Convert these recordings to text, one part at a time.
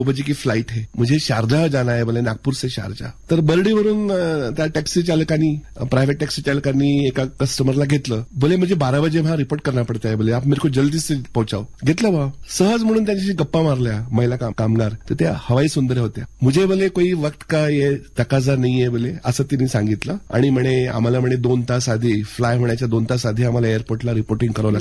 बजे की फ्लाइट है, मुझे शारजाह जाना है, बोले नागपूर से शारजाह. तर बर्डीवरून त्या टॅक्सी चालकांनी, प्रायव्हेट टॅक्सी चालकांनी एका कस्टमरला घेतलं. बोले मुझे 12 बजे वहां रिपोर्ट करना पड़ता है, बोले आप मेरे को जल्दी से पहुंचाओ. घेतलं बा. सहज म्हणून त्यांच्याशी गप्पा मारल्या महिला कामगार. तर त्या हवाई सुंदर होत्या. मुझे बोले कोई वक्त का ये तकाजा नाहीये बोले, असं तिने सांगितलं. आणि म्हणे आम्हाला म्हणे 2 तास आधी, फ्लाय होण्याच्या 2 तास आधी आम्हाला एअरपोर्टला रिपोर्टिंग करावं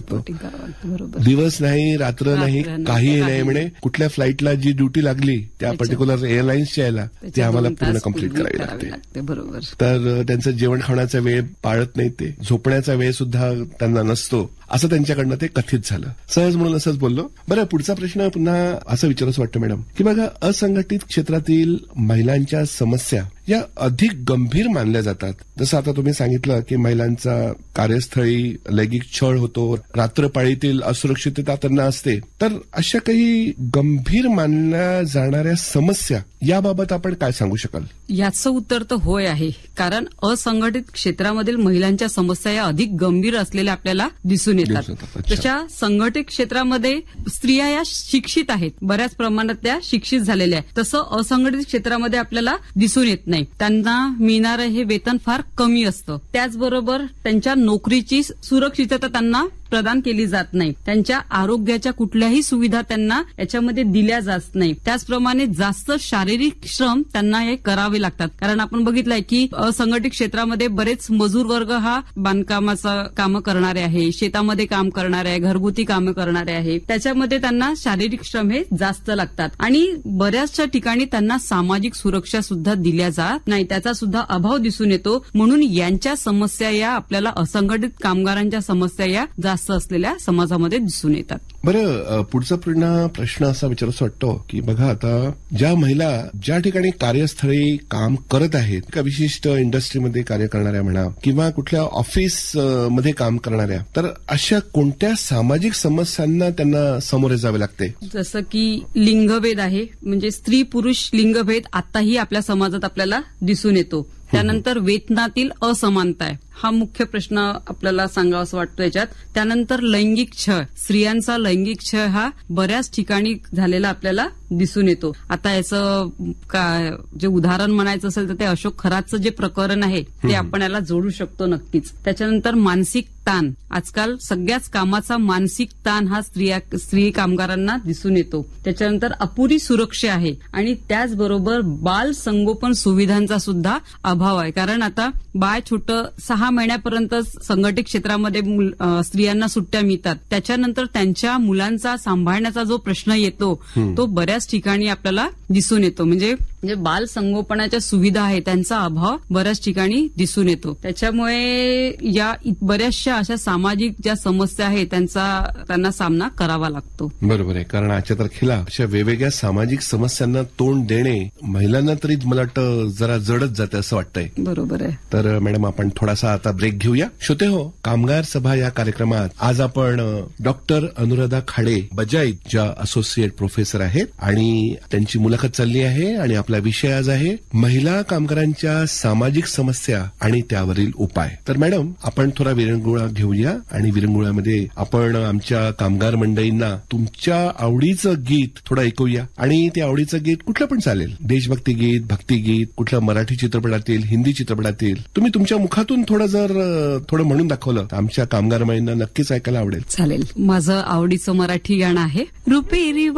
लागतं. दिवस नाही, रात्र नाही, काही नाही. म्हणे कुठल्या फ्लाईटला जी ड्युटी लागली त्या पर्टिक्युलर एअरलाईन्सच्या याला ते आम्हाला पूर्ण कंप्लीट करावी लागते. बरोबर. तर त्यांचं जेवण खाण्याचा वेळ पाळत नाही, ते झोपण्याचा वेळ सुद्धा त्यांना नसतो, असं त्यांच्याकडनं ते कथित झालं. सहज म्हणून असंच बोललो. बरं, पुढचा प्रश्न पुन्हा असं विचारायचं वाटतं मॅडम, की बघा असंघटित क्षेत्रातील महिलांच्या समस्या या अधिक गंभीर मानल्या जातात. जसं आता तुम्ही सांगितलं की महिलांचा कार्यस्थळी लैंगिक छळ होतो, रात्रपाळीतील असुरक्षितता त्यांना असते. तर अशा काही गंभीर मानल्या जाणाऱ्या समस्या याबाबत आपण काय सांगू शकाल? याचं उत्तर तर होय आहे. कारण असंघटित क्षेत्रामधील महिलांच्या समस्या या अधिक गंभीर असलेल्या आपल्याला दिसून येतात. तशा संघटित क्षेत्रामध्ये स्त्रिया या शिक्षित आहेत, बऱ्याच प्रमाणात त्या शिक्षित झालेल्या आहेत. तसं असंघटित क्षेत्रामध्ये आपल्याला दिसून येत नाही. त्यांना मिळणारं हे वेतन फार कमी असतं. त्याचबरोबर त्यांच्या नोकरीची सुरक्षितता त्यांना प्रदान केली जात नाही. त्यांच्या आरोग्याच्या कुठल्याही सुविधा त्यांना याच्यामध्ये दिल्या जात नाही. त्याचप्रमाणे जास्त शारीरिक श्रम त्यांना हे करावे लागतात. कारण आपण बघितलंय की असंघटित क्षेत्रामध्ये बरेच मजूर वर्ग हा बांधकामाचं कामं करणारे आहे, शेतामध्ये काम करणारे आहे, घरगुती कामं करणारे आहे. त्याच्यामध्ये त्यांना शारीरिक श्रम हे जास्त लागतात. आणि बऱ्याचशा ठिकाणी त्यांना सामाजिक सुरक्षा सुद्धा दिल्या जात नाही, त्याचा सुद्धा अभाव दिसून येतो. म्हणून यांच्या समस्या या आपल्याला असंघटित कामगारांच्या समस्या या जास्त असलेल्या समाजामध्ये दिसून येतात. बरं, पुढचा प्रश्न असा विचारायचा वाटतो की बघा आता ज्या महिला ज्या ठिकाणी कार्यस्थळी काम करत आहेत, एका विशिष्ट इंडस्ट्रीमध्ये कार्य करणाऱ्या म्हणा किंवा कुठल्या ऑफिसमध्ये काम करणाऱ्या, तर अशा कोणत्या सामाजिक समस्यांना त्यांना सामोरे जावे लागते? जसं की लिंगभेद आहे, म्हणजे स्त्री पुरुष लिंगभेद आताही आपल्या समाजात आपल्याला दिसून येतो. त्यानंतर वेतनातील असमानता आहे, हा मुख्य प्रश्न आपल्याला सांगावासा वाटतो याच्यात. त्यानंतर लैंगिक छळ, स्त्रियांचा लैंगिक छळ हा बऱ्याच ठिकाणी झालेला आपल्याला दिसून येतो. आता याचं जे उदाहरण म्हणायचं असेल तर ते अशोक खरातचं जे प्रकरण आहे ते आपण याला जोडू शकतो नक्कीच. त्याच्यानंतर मानसिक ताण, आजकाल सगळ्याच कामाचा मानसिक ताण हा स्त्री कामगारांना दिसून येतो. त्याच्यानंतर अपुरी सुरक्षा आहे आणि त्याचबरोबर बाल संगोपन सुविधांचा सुद्धा अभाव आहे. कारण आता बाळ छोटं 6 महिन्यापर्यंत संघटित क्षेत्रामध्ये स्त्रियांना सुट्ट्या मिळतात. त्याच्यानंतर त्यांच्या मुलांचा सांभाळण्याचा जो प्रश्न येतो तो बऱ्याच ठिकाणी आपल्याला दिसून येतो. म्हणजे बाल संगोपनाच्या सुविधा आहे त्यांचा अभाव बऱ्याच ठिकाणी दिसून येतो. त्याच्यामुळे या बऱ्याचशा अशा सामाजिक ज्या समस्या आहेत त्यांना सामना करावा लागतो. बरोबर आहे. कारण आजच्या तारखेला अशा वेगवेगळ्या सामाजिक समस्यांना तोंड देणे महिलांना तरी मला वाटतं जरा जडच जाते असं वाटतंय. बरोबर आहे. तर मॅडम आपण थोडासा आता ब्रेक घेऊया. श्रोते हो, कामगार सभा या कार्यक्रमात आज आपण डॉक्टर अनुराधा खाडे बजाईत ज्या असोसिएट प्रोफेसर आहेत आणि त्यांची मुलाखत चालली आहे आणि आपला विषय आज आहे महिला कामगारांच्या सामाजिक समस्या आणि त्यावरील उपाय. तर मॅडम आपण थोडा विरंगुळा घेऊया आणि विरंगुळ्यामध्ये आपण आमच्या कामगार मंडळींना तुमच्या आवडीचं गीत थोडं ऐकूया. आणि ते आवडीचं गीत कुठलं पण चालेल, देशभक्ती गीत, भक्तिगीत, कुठलं मराठी चित्रपटातील, हिंदी चित्रपटातील, तुम्ही तुमच्या मुखातून थोडं म्हणून दाखवलं तर आमच्या कामगार मंडळींना नक्कीच ऐकायला आवडेल. चालेल. माझं आवडीचं मराठी गाणं आहे रुपेरी